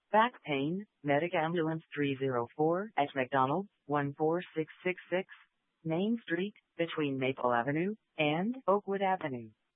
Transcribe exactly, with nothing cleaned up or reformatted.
Back pain, Medic Ambulance three oh four at McDonald's, one four six six six, Main Street, between Maple Avenue and Oakwood Avenue.